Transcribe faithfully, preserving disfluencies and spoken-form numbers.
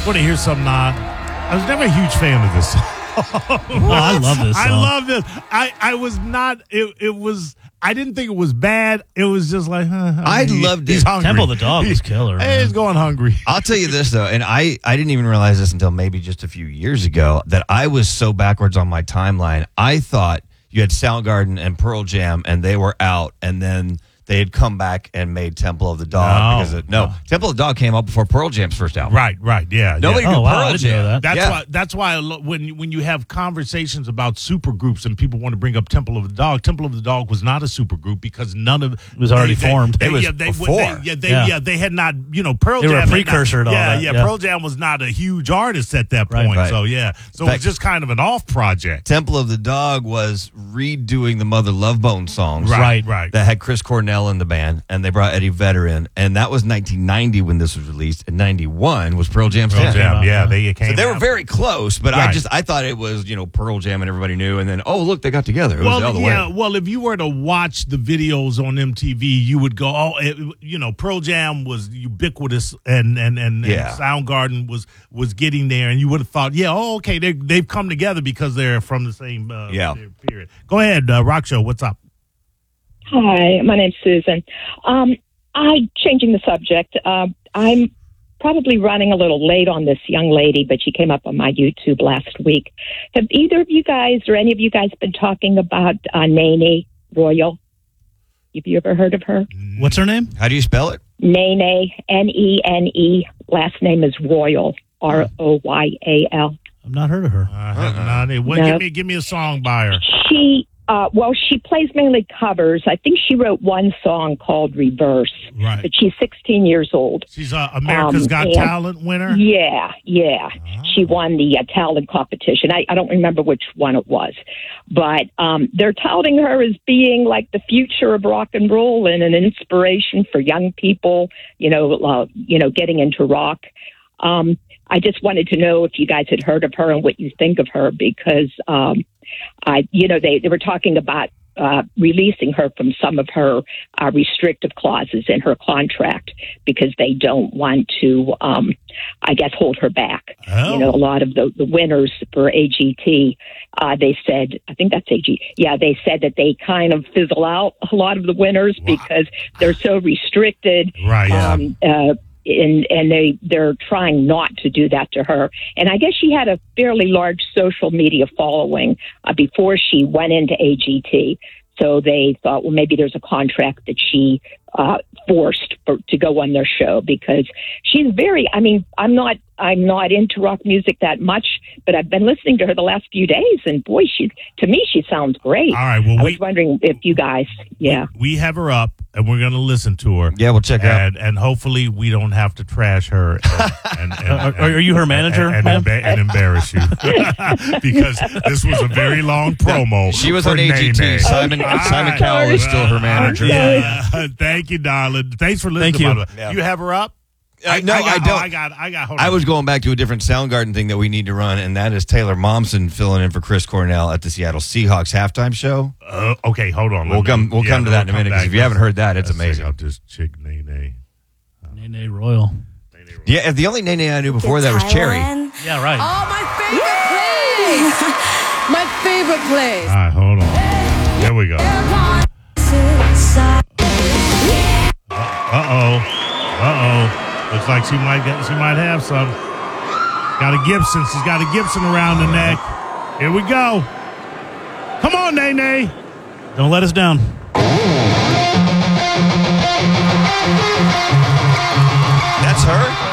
Want to hear something odd? I was never a huge fan of this. Oh, I love this song. I love this. I, I was not. It, it was. I didn't think it was bad. It was just like. Huh, I he, loved he's it. hungry. Temple of the Dog was killer. Hey, he's going hungry. I'll tell you this, though, and I, I didn't even realize this until maybe just a few years ago, that I was so backwards on my timeline. I thought you had Soundgarden and Pearl Jam, and they were out, and then they had come back and made Temple of the Dog. No, because it, no, no. Temple of the Dog came out before Pearl Jam's first album. Right, right, yeah. Nobody yeah. knew Oh, wow, Pearl I didn't know Jam. that. That's Yeah. why. That's why I lo- when when you have conversations about supergroups and people want to bring up Temple of the Dog, Temple of the Dog was not a supergroup because none of It was already they, formed. They, It was yeah, they, before. They, yeah, they, Yeah. yeah, they had not. You know, Pearl They Jam were a had precursor not, to all yeah, that, Yeah, yeah. Pearl Jam was not a huge artist at that Right. point. Right. So yeah, so In it fact- was just kind of an off project. Temple of the Dog was redoing the Mother Love Bone songs. Right, right. That had Chris Cornell in the band, and they brought Eddie Vedder in, and that was nineteen ninety when this was released, and ninety-one was Pearl Jam's Pearl ten. Jam, yeah, they came. So they were out. very close, but I Right. just I thought it was, you know, Pearl Jam and everybody knew, and then oh look, they got together. It was the Well, other yeah. way. Well, if you were to watch the videos on M T V, you would go, "Oh, it, you know, Pearl Jam was ubiquitous, and and and, Yeah. and Soundgarden was was getting there." And you would have thought, "Yeah, oh, okay, they they've come together because they're from the same uh, Yeah. period." Go ahead, uh, Rock Show. What's up? Hi, my name's Susan. Um, I changing the subject. Uh, I'm probably running a little late on this young lady, but she came up on my YouTube last week. Have either of you guys or any of you guys been talking about uh, Nene Royal? Have you ever heard of her? What's her name? How do you spell it? Nene, N E N E. Last name is Royal, R O Y A L. I've not heard of her. I have Uh-uh. not. Well, No. give me give me a song by her. She, uh, well, she plays mainly covers. I think she wrote one song called Reverse, Right. but she's sixteen years old. She's uh, America's Um, Got and- Talent winner. Yeah, yeah. She won the uh, talent competition. I, I don't remember which one it was, but um, they're touting her as being like the future of rock and roll and an inspiration for young people. You know, uh, you know, getting into rock. Um, I just wanted to know if you guys had heard of her and what you think of her, because um, I, you know, they they were talking about uh, releasing her from some of her uh, restrictive clauses in her contract because they don't want to, um, I guess, hold her back. Oh. You know, a lot of the, the winners for A G T, uh, they said, I think that's A G. Yeah, they said that they kind of fizzle out a lot of the winners Wow. because they're so restricted. Right. Yeah. Um, uh, and and they they're trying not to do that to her. And I guess she had a fairly large social media following uh, before she went into A G T. So they thought, well, maybe there's a contract that she uh, forced for, to go on their show because she's very. I mean, I'm not I'm not into rock music that much, but I've been listening to her the last few days, and boy, she to me she sounds great. All right. Well, I we was wondering if you guys, yeah. we have her up, and we're going to listen to her. Yeah, we'll check it out. and, and hopefully we don't have to trash her. And, and, and, Are- are you her manager, And, and, ma'am? emba- and embarrass you because this was a very long promo. She was for on A G T. Nene. Simon All Simon right. Cowell is still her manager. Yeah. Thank you, darling. Thanks for listening. Thank you. by the way. Yeah. You have her up? Uh, no, I, got, I don't. Oh, I got. I got. Hold I on. was going back to a different Soundgarden thing that we need to run, and that is Taylor Momsen filling in for Chris Cornell at the Seattle Seahawks halftime show. Uh, okay, hold on. We'll Let come- me- we'll come to that in a we'll minute, come 'cause if back. you haven't heard that, it's Let's amazing. check out this chick, Nene. Nene Royal. Yeah, the only Nene I knew before that was Cherry. Yeah, right. Oh, my favorite place. My favorite place. All right, hold on. Here we go. Uh oh. Uh oh. Looks like she might get. She might have some. Got a Gibson. She's got a Gibson around the neck. Here we go. Come on, Nene. Don't let us down. That's her?